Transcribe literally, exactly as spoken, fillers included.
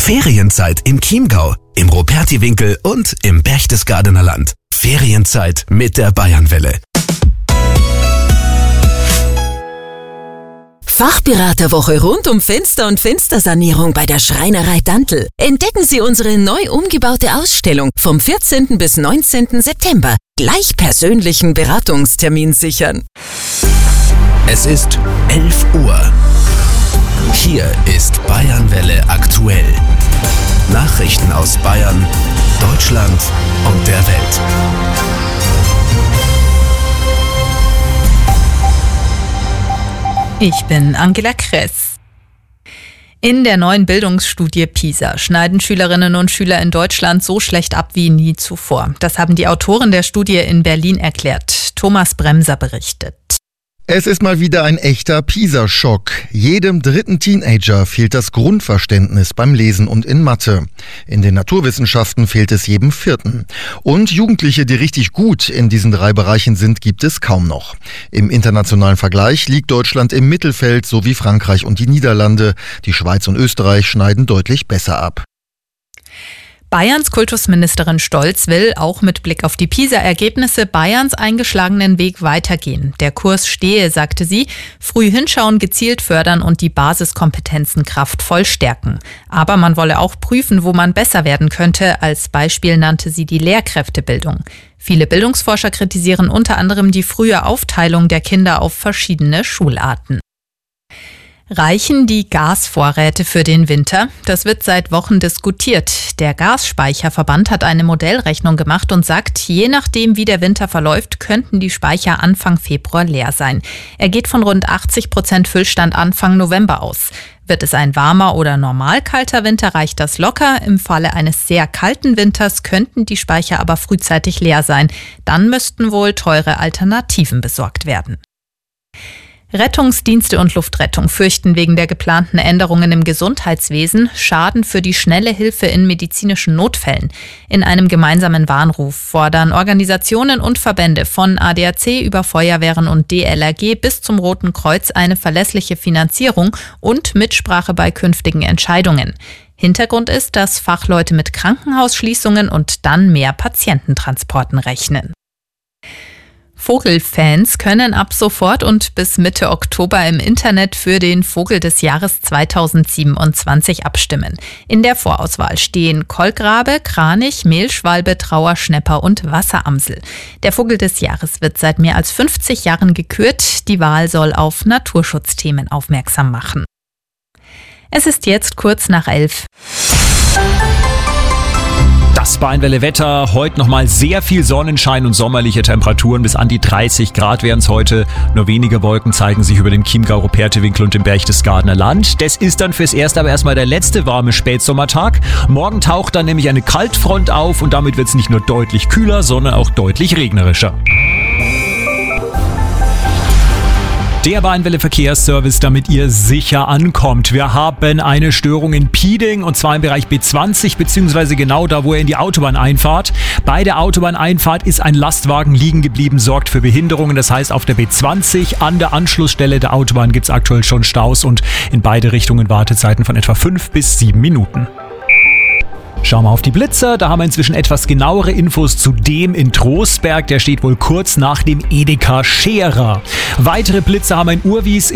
Ferienzeit im Chiemgau, im Rupertiwinkel und im Berchtesgadener Land. Ferienzeit mit der Bayernwelle. Fachberaterwoche rund um Fenster- und Fenstersanierung bei der Schreinerei Dantl. Entdecken Sie unsere neu umgebaute Ausstellung vom vierzehnten bis neunzehnten September. Gleich persönlichen Beratungstermin sichern. Es ist elf Uhr. Hier ist Bayernwelle aktuell. Nachrichten aus Bayern, Deutschland und der Welt. Ich bin Angela Kress. In der neuen Bildungsstudie PISA schneiden Schülerinnen und Schüler in Deutschland so schlecht ab wie nie zuvor. Das haben die Autoren der Studie in Berlin erklärt. Thomas Bremser berichtet. Es ist mal wieder ein echter PISA-Schock. Jedem dritten Teenager fehlt das Grundverständnis beim Lesen und in Mathe. In den Naturwissenschaften fehlt es jedem vierten. Und Jugendliche, die richtig gut in diesen drei Bereichen sind, gibt es kaum noch. Im internationalen Vergleich liegt Deutschland im Mittelfeld, so wie Frankreich und die Niederlande. Die Schweiz und Österreich schneiden deutlich besser ab. Bayerns Kultusministerin Stolz will auch mit Blick auf die PISA-Ergebnisse Bayerns eingeschlagenen Weg weitergehen. Der Kurs stehe, sagte sie, früh hinschauen, gezielt fördern und die Basiskompetenzen kraftvoll stärken. Aber man wolle auch prüfen, wo man besser werden könnte. Als Beispiel nannte sie die Lehrkräftebildung. Viele Bildungsforscher kritisieren unter anderem die frühe Aufteilung der Kinder auf verschiedene Schularten. Reichen die Gasvorräte für den Winter? Das wird seit Wochen diskutiert. Der Gasspeicherverband hat eine Modellrechnung gemacht und sagt, je nachdem wie der Winter verläuft, könnten die Speicher Anfang Februar leer sein. Er geht von rund achtzig Prozent Füllstand Anfang November aus. Wird es ein warmer oder normal kalter Winter, reicht das locker. Im Falle eines sehr kalten Winters könnten die Speicher aber frühzeitig leer sein. Dann müssten wohl teure Alternativen besorgt werden. Rettungsdienste und Luftrettung fürchten wegen der geplanten Änderungen im Gesundheitswesen Schaden für die schnelle Hilfe in medizinischen Notfällen. In einem gemeinsamen Warnruf fordern Organisationen und Verbände von A D A C über Feuerwehren und D L R G bis zum Roten Kreuz eine verlässliche Finanzierung und Mitsprache bei künftigen Entscheidungen. Hintergrund ist, dass Fachleute mit Krankenhausschließungen und dann mehr Patiententransporten rechnen. Vogelfans können ab sofort und bis Mitte Oktober im Internet für den Vogel des Jahres zweitausendsiebenundzwanzig abstimmen. In der Vorauswahl stehen Kolkrabe, Kranich, Mehlschwalbe, Trauerschnäpper und Wasseramsel. Der Vogel des Jahres wird seit mehr als fünfzig Jahren gekürt. Die Wahl soll auf Naturschutzthemen aufmerksam machen. Es ist jetzt kurz nach elf. Das Bayernwelle Wetter, heute nochmal sehr viel Sonnenschein und sommerliche Temperaturen, bis an die dreißig Grad wären es heute. Nur wenige Wolken zeigen sich über dem Chiemgau, Rupertiwinkel und dem Berchtesgadener Land. Das ist dann fürs Erste aber erstmal der letzte warme Spätsommertag. Morgen taucht dann nämlich eine Kaltfront auf und damit wird es nicht nur deutlich kühler, sondern auch deutlich regnerischer. Der Bayernwelle Verkehrsservice, damit ihr sicher ankommt. Wir haben eine Störung in Pieding und zwar im Bereich B zwanzig, beziehungsweise genau da, wo ihr in die Autobahn einfahrt. Bei der Autobahneinfahrt ist ein Lastwagen liegen geblieben, sorgt für Behinderungen. Das heißt, auf der B zwanzig an der Anschlussstelle der Autobahn gibt es aktuell schon Staus und in beide Richtungen Wartezeiten von etwa fünf bis sieben Minuten. Schauen wir auf die Blitzer, da haben wir inzwischen etwas genauere Infos zu dem in Trostberg. Der steht wohl kurz nach dem Edeka Scherer. Weitere Blitzer haben wir in Urwies,